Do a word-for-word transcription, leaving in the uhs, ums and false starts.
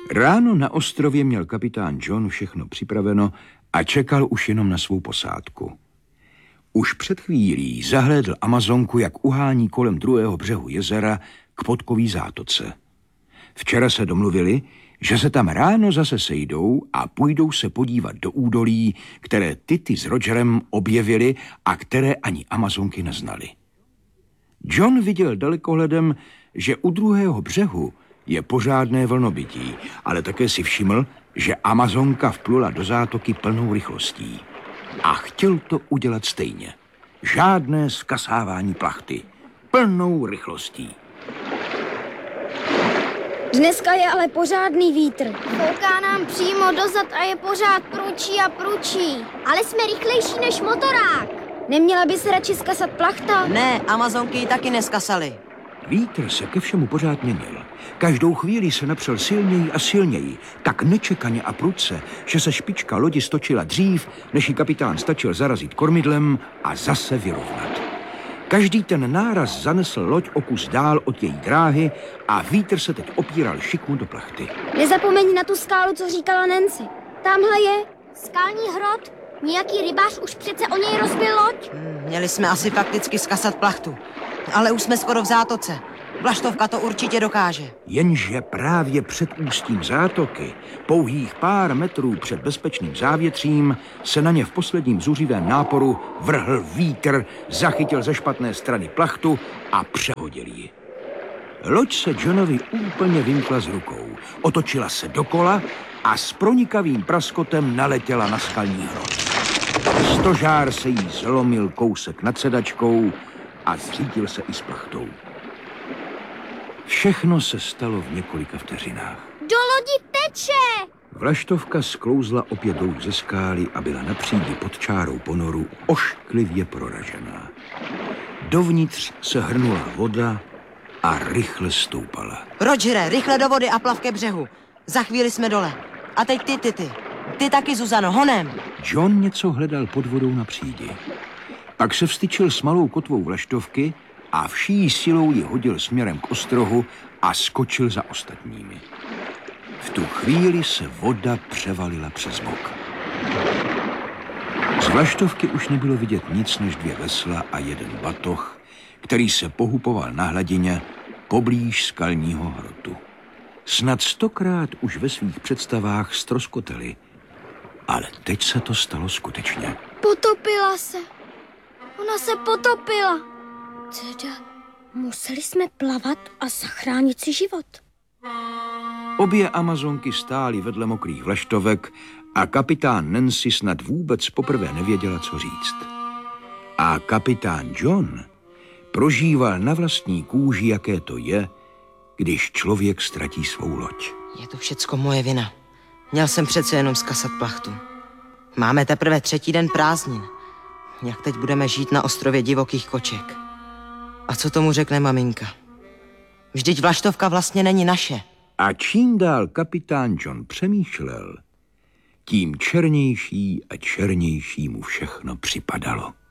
Ráno na ostrově měl kapitán John všechno připraveno a čekal už jenom na svou posádku. Už před chvílí zahlédl Amazonku, jak uhání kolem druhého břehu jezera k Podkový zátoce. Včera se domluvili, že se tam ráno zase sejdou a půjdou se podívat do údolí, které Tity s Rogerem objevili a které ani Amazonky neznali. John viděl dalekohledem, že u druhého břehu je pořádné vlnobytí, ale také si všiml, že Amazonka vplula do zátoky plnou rychlostí. A chtěl to udělat stejně. Žádné zkasávání plachty. Plnou rychlostí. Dneska je ale pořádný vítr. Fouká nám přímo dozad a je pořád průčí a průčí. Ale jsme rychlejší než motorák. Neměla by se radši skasat plachta? Ne, Amazonky ji taky neskasaly. Vítr se ke všemu pořád měnil. Každou chvíli se napřel silněji a silněji, tak nečekaně a prudce, že se špička lodi stočila dřív, než ji kapitán stačil zarazit kormidlem a zase vyrovnat. Každý ten náraz zanesl loď o kus dál od její dráhy a vítr se teď opíral šikmu do plachty. Nezapomeň na tu skálu, co říkala Nancy. Tamhle je Skální hrot. Nějaký rybář už přece o něj rozbil loď. Hmm, měli jsme asi fakticky skasat plachtu, ale už jsme skoro v zátoce. Vlaštovka to určitě dokáže. Jenže právě před ústím zátoky, pouhých pár metrů před bezpečným závětřím, se na ně v posledním zuřivém náporu vrhl vítr, zachytil ze špatné strany plachtu a přehodil ji. Loď se Johnovi úplně vymkla z rukou, otočila se dokola a s pronikavým praskotem naletěla na skalní hrot. Stožár se jí zlomil kousek nad sedačkou a zřítil se i s plachtou. Všechno se stalo v několika vteřinách. Do lodi teče! Vlaštovka sklouzla opět dolů ze skály a byla na přídi pod čárou ponoru ošklivě proražená. Dovnitř se hrnula voda a rychle stoupala. Rogere, rychle do vody a plav ke břehu. Za chvíli jsme dole. A teď ty, ty, ty. Ty taky, Zuzano, honem. John něco hledal pod vodou na přídi. Pak se vstyčil s malou kotvou vlaštovky a vší silou ji hodil směrem k ostrohu a skočil za ostatními. V tu chvíli se voda převalila přes bok. Z vlaštovky už nebylo vidět nic než dvě vesla a jeden batoh, který se pohupoval na hladině poblíž skalního hrotu. Snad stokrát už ve svých představách ztroskotali, ale teď se to stalo skutečně. Potopila se. Ona se potopila. Teda, museli jsme plavat a zachránit si život. Obě Amazonky stály vedle mokrých vlaštovek a kapitán Nancy snad vůbec poprvé nevěděla, co říct. A kapitán John prožíval na vlastní kůži, jaké to je, když člověk ztratí svou loď. Je to všecko moje vina. Měl jsem přece jenom skasat plachtu. Máme teprve třetí den prázdnin. Jak teď budeme žít na ostrově divokých koček? A co tomu řekne maminka? Vždyť vlaštovka vlastně není naše. A čím dál kapitán John přemýšlel, tím černější a černější mu všechno připadalo.